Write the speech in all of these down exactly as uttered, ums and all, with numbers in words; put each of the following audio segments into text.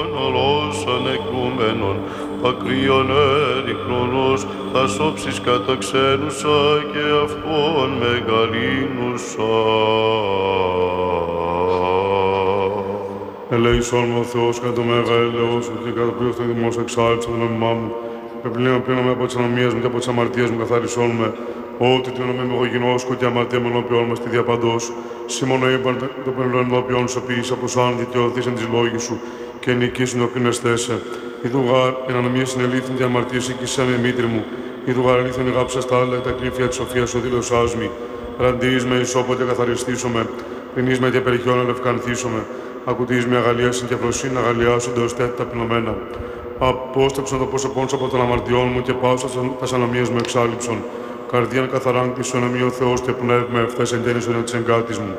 Όλος ανεκρούμενον, ακρίων ερυχρονός, τα σώψεις κατά ξένουσα και αυτόν μεγαλύνουσα. Ελέησόν με ο Θεός κατά το μέγα έλεος σου και κατά πλήρως το δημός εξάλειψε το νόμιμά μου. Πεπλύνω πλύνω από τις ανομίες μου και από τις αμαρτίες μου καθαρισόν με. Ό,τι την ονομέ εγώ γινώσκω και αμαρτία με ενώπιόν μας τη διαπαντός. Σήμωνο είπαν το πενελόν ενώπιόν σου ποιείς από σαν δικαιωθείς εν της λόγης σου και νικήσουν το κρίνεστέσαι. Ιδουγάρ εν ανομίες συνελήθην και αμαρτίες οίκησαν η μήτρη μου. Ιδουγάρ αλήθων ηγάψα στα άλλα τα κλήφια της σοφίας σου δήλωσάς μη. Ραντείς με ισόποτε καθαριστήσομαι. Πρινείς με και περιχιόν ελευκανθήσομαι. Ακουτείς με αγαλίασιν και φροσύν αγαλιάσονται ως τέτοια ταπεινωμένα. Απόστρεψαν το πρόσωπόν σου από των αμαρτιών μου και πάω τα ανομίες μου εξάλληψον. Καρδίαν καθαράν κτίσον εμεί ο Θεός και πνεύμα ευθές εγγέννησον της εγκάτης μου.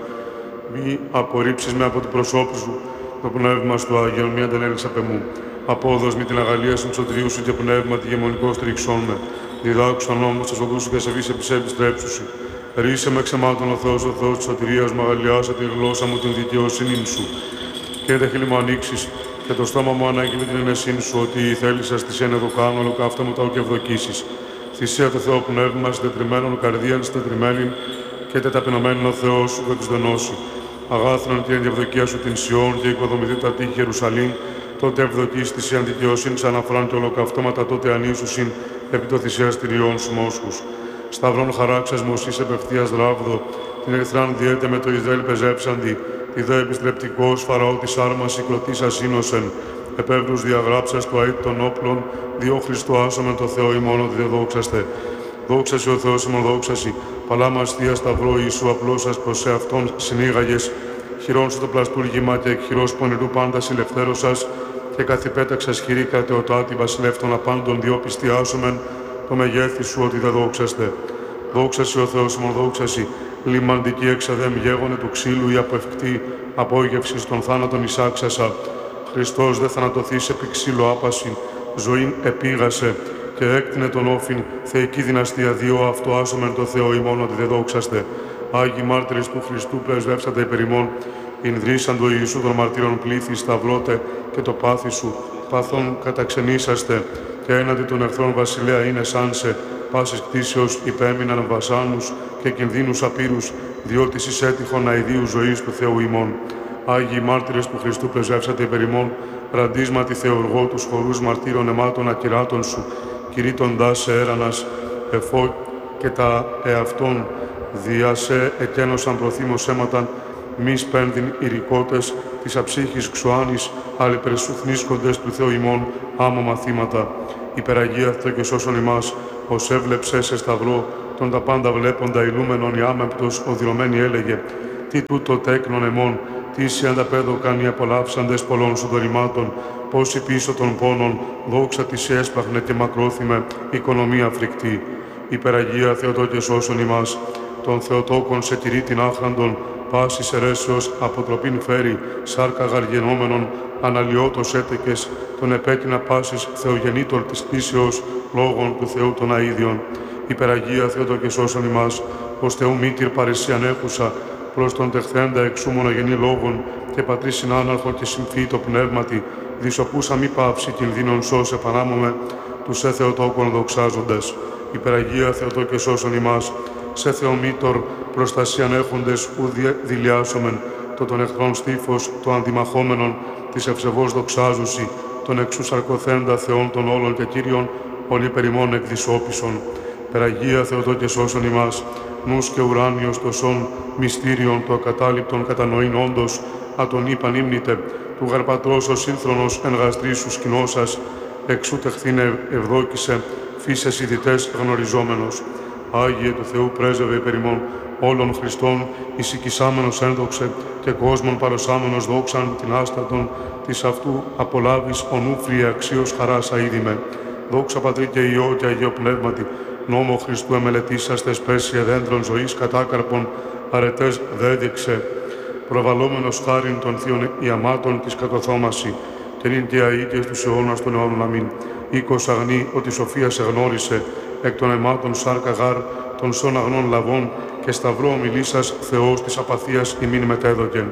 Μη απορρίψεις με από του προσώπου σου το πνεύμα του Άγιον, μη αντενέλεις απ' εμού. Απόδος μη την αγαλία σου σωτηρίου σου και πνεύμα τη γεμονικό στηριξών με. Διδάξου νόμους της οδούς σου και σε βise επί σε επιστρέψου σου. Ρίσε με ξεμάτων ο Θεός, ο Θεός της σωτηρίας μου, αγαλιάσε τη γλώσσα μου την δικαιοσύνη σου. Και δε χείλη μου ανοίξεις και το στόμα μου ανάγγειλε την ενεσύνη σου, ότι θέλησα στη σένα εδώ κάνω, ολοκαύτα μου τα ουκ ευδοκίσεις. Θυσία το Θεό πνεύμα, συντετριμένον καρδίαν, συντετριμένην και τεταπεινωμένον ο Θεός σου θα τους δενώσει. Αγάθρον την ευδοκία σου την Σιών και οικοδομηθεί τα τείχη Ιερουσαλήμ, τότε ευδοκείς τη Ιαν δικαιοσύνη αναφράν και ολοκαυτώματα τότε ανήσουσιν επί το θυσιαστηριών σου μόσχους. Σταυρών χαράξας μοσής επευθείας ράβδο, την ερυθράν διέτε με το Ισραήλ πεζέψαντι, τη δε επιστρεπτικός φαραώ της άρμας συγκροτής ασύνωσεν. Επεύρους διαγράψας του αίτ των όπλων, διό Χριστού άσομεν το Θεό ημών ότι δεν δόξαστε. Δόξασι ο Θεός ημών δόξασι, παλά μας θεία σταυρό Ιησού απλώσας προς σε αυτόν συνήγαγες, χειρών σου το πλαστούργημα και εκχειρός πονηρού πάντα συλλευθέρωσας και καθυπέταξας χειρή κρατεωτάτη βασιλεύτων απάντων διό πιστή άσομεν το μεγέθη σου ότι δεν δόξαστε. Δόξασι ο Θεός ημών δόξασι, λιμαντική εξαδέμ γέγονε του ξύλου η απευκτή απόγευση των θάνατων εισάξασα. Χριστός δε θανατωθείς επί ξύλο άπασιν, ζωήν επίγασε και έκτηνε τον όφιν, θεϊκή δυναστεία διό αυτό άσομεν το Θεό ημών ότι δεν δόξαστε. Άγιοι μάρτυρες του Χριστού πρεσβεύσατε υπερ ημών, ινδρίσαν το Ιησού των μαρτύρων πλήθη σταυρώτε και το πάθη σου, πάθον καταξενήσαστε και έναντι των εχθρών βασιλέα είναι σαν σε, πάσης κτήσεως υπέμειναν βασάνους και κινδύνους απείρους, διότι εις έτυχον αηδίου ζωής του Θεού ημών. Άγιοι μάρτυρες του Χριστού πρεσβεύσατε υπερ ημών, ραντίσματι θεοργό τους χορούς μαρτύρων αιμάτων ακυράτων σου, κηρύττοντάς σε έρανας, εφό και τα εαυτόν, διά σε εκένωσαν προθύμως αίματαν, μη σπένδυν ηρικότες, της αψύχης ξουάνης, αλληπερσουθνίσκοντες του Θεού ημών, άμμο μαθήματα. Υπεραγία Θεό και σώσον ημάς, ως έβλεψε σε σταυρό, τον τα πάντα βλέποντα ηλούμενον η άμεμπτος οδυρωμένη έλεγε, τι τούτο τέκνον εμών, τι σε ανταπέδωκαν οι απολαύσαντες πολλών σου δωρημάτων, πόσοι πίσω των πόνων, δόξα της έσπαχνε και μακρόθυμε, οικονομία φρικτή. Υπεραγία Θεοτό και σώσον ημάς, των Θεοτόκων σε τηρεί την άχραντον, πάσης αιρέσεως αποτροπήν φέρει, σάρκα γαργενόμενον, αναλυότος έτεκες, τον επέκεινα πάσης Θεογεννήτων της κτήσεως, λόγων του Θεού των αΐδιων. Υπεραγία Θεοτό και σώσον ημάς, ως Θεού μήτηρ παρεσίαν έχουσα, προς τον τεχθέντα εξού μονογενή λόγων και πατρί συνάναρχο και συμφύτο πνεύματι, δισοπούσα μη πάυση κινδύνων σώσε πανάμωμε, τους σε Θεοτόκον δοξάζοντας. Υπεραγία Θεοτό και σώσον ημάς, σε Θεομήτωρ προστασίαν έχοντες ου δηλιάσομεν, το των εχθρών στήφος, το αντιμαχόμενον, της ευσεβώς δοξάζουσι, τον εξού σαρκοθέντα Θεών των όλων και Κύριων, όλοι περιμών εκδισόπισον. Υπεραγία Θεοτό και σώσον ημάς, νους και ουράνιος το σών, μυστήριον το ακατάληπτον κατανοήν όντως, ατον είπαν ύμνητε, του γαρπατρός ο σύνθρονος εν γαστρί σου σκηνώσας, εξού τεχθήνε ευδόκησε, φύσες ειδητές γνωριζόμενος. Άγιε του Θεού πρέσβευε υπερ ημών, όλων Χριστών, εισικισάμενος ένδοξε και κόσμων παροσάμενος δόξαν την άστατον, της αυτού απολάβης ονούφριε αξίως χαράς αίδημε. Δόξα Πατρί και Υιό και Αγίο Πνεύματι, νόμο Χριστού εμελετήσαστε σπέσιε δέντρων ζωής κατάκαρπων, αρετές δέδειξε, προβαλλόμενος χάριν των θείων ιαμάτων της κατοθόμαση, και νυν και αΐτιες τους αιώνας των αιώνων αμήν. Οίκος αγνή ότι σοφία σε γνώρισε, εκ των αιμάτων σάρκα γάρ, των σών αγνών λαβών, και σταυρό ομιλήσας Θεός της απαθίας ημίν μετέδοκεν.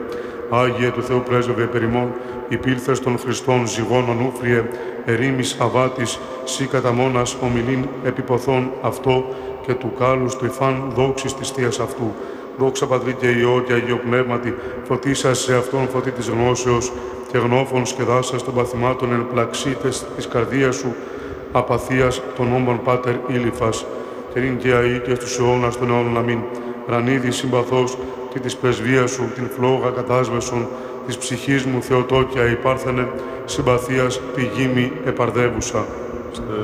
Άγιε του Θεού πρέσβευε περιμών, υπήλθες των Χριστών ζυγών ονούφριε, ερήμης αβάτης, σύ κατά μόνας ομιλήν επιποθών αυτό και του κάλους του υφάν δόξης της Θείας αυτού. Δόξα Πατρί και Υιό και Αγίο Πνεύματι, φωτίσας σε αυτόν φωτί της γνώσεως και γνώφων σκεδάσας των παθημάτων εν πλαξίτες της καρδίας σου, απαθίας των όμπων Πάτερ Ήλυφας, και νυν και αεί και στους αιώνας των αιώνων αμήν. Ρανίδη συμπαθός και της πρεσβείας σου την φλόγα κατάσβεσον, της ψυχής μου Θεοτόκια υπάρθενε, συμπαθίας πηγήμη επαρδεύουσα.